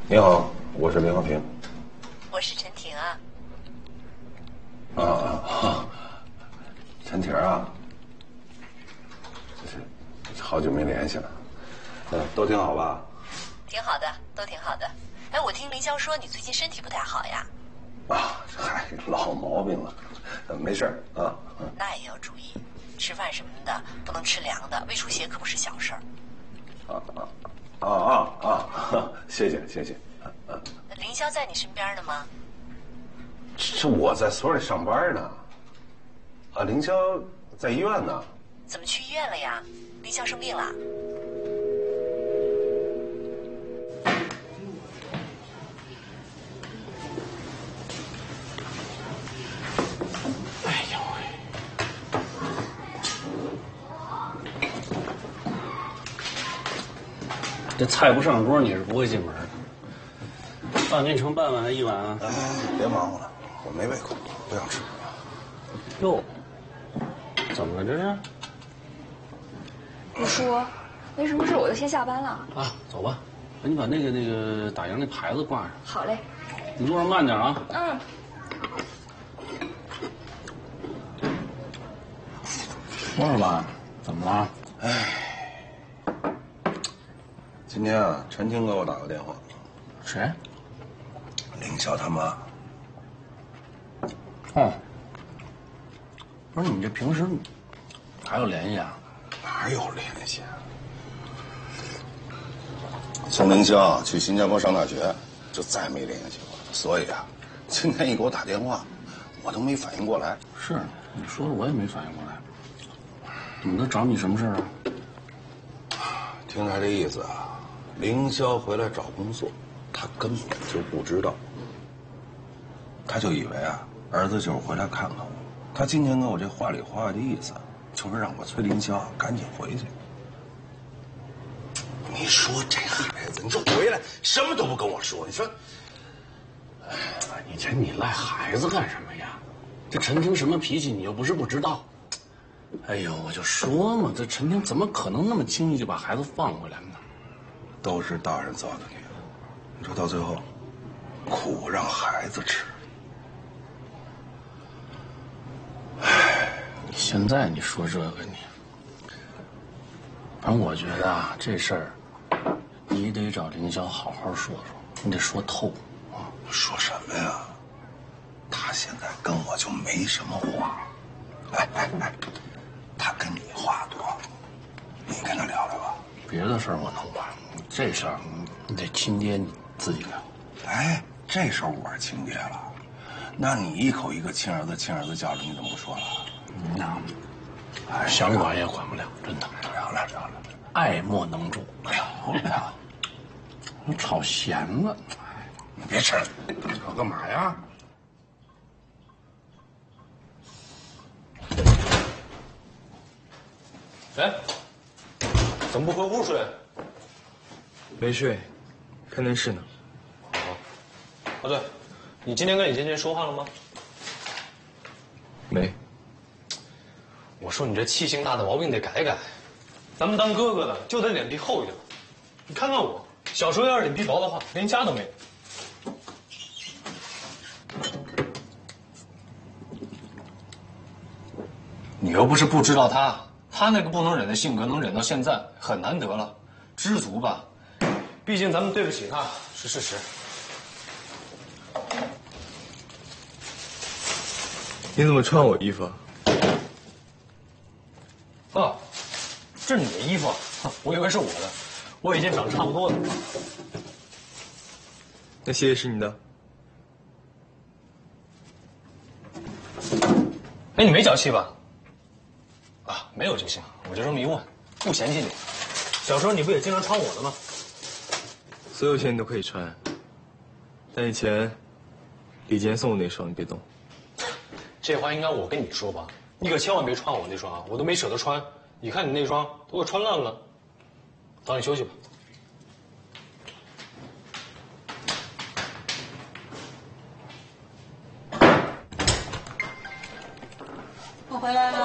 你好，我是林和平。 我是陈婷啊。 陈婷啊，好久没联系了。都挺好吧？ 挺好的，都挺好的。哎，我听凌霄说你最近身体不太好呀？ 嗨，老毛病了，没事啊。 那也要注意，吃饭什么的不能吃凉的，胃出血可不是小事儿。 谢谢。 凌霄在你身边呢吗？ 这我在所里上班呢。凌霄在医院呢。 怎么去医院了呀？凌霄生病了？ 哎呦喂！这菜不上桌，你是不会进门的。饭给你盛半碗还一碗啊？ 别忙活了，我没胃口，不想吃。 哟，怎么了这是？ 李叔，没什么事，我就先下班了。 啊，走吧。你把那个打烊那牌子挂上。 好嘞。 你路上慢点啊。 嗯。 说说吧，怎么了？ 今天啊，陈婷给我打个电话。 谁？ 凌霄他妈。 哦。不是你这平时还有联系啊？ 哪有联系啊？从凌霄去新加坡上大学，就再没联系过。所以啊，今天一给我打电话，我都没反应过来。 是，你说的我也没反应过来。怎么他找你什么事啊？ 听他这意思啊，凌霄回来找工作，他根本就不知道。他就以为啊，儿子就是回来看看我。他今天跟我这话里话外的意思，就是让我催凌霄赶紧回去。你说这孩子，你说回来什么都不跟我说，你说， 你赖孩子干什么呀？这陈婷什么脾气，你又不是不知道。哎呦，我就说嘛，这陈婷怎么可能那么轻易就把孩子放回来呢？ 都是大人造的孽，你说到最后，苦让孩子吃。 现在你说这个反正我觉得啊，这事儿你得找凌霄好好说说，你得说透啊。 说什么呀？他现在跟我就没什么话。他跟你话多，你跟他聊聊吧。 别的事儿我能管，这事儿你得亲爹你自己聊。 这事儿我是亲爹了，那你一口一个亲儿子叫着，你怎么不说了？ 想管也管不了，真的。 聊聊， 爱莫能助。聊，你炒咸了， 你别吃了，搞干嘛呀？ 哎，怎么不回屋睡？ 没睡，看电视呢。 对，你今天跟李芊芊说话了吗？ 没。 我说你这气性大的毛病得改改，咱们当哥哥的就得脸皮厚一点。你看看我，小时候要是脸皮薄的话，连家都没有。你又不是不知道他那个不能忍的性格能忍到现在，很难得了，知足吧。毕竟咱们对不起他是事实。 你怎么穿我衣服啊？ 啊，这是你的衣服啊？我以为是我的，我已经长得差不多了。 那鞋也是你的？ 哎，你没脚气吧？啊，没有就行，我就这么一问，不嫌弃你。小时候你不也经常穿我的吗？ 所有鞋你都可以穿，但以前李健送我那双你别动。 这话应该我跟你说吧，你可千万别穿我那双啊，我都没舍得穿。你看你那双都给我穿烂了，早点休息吧。 我回来了。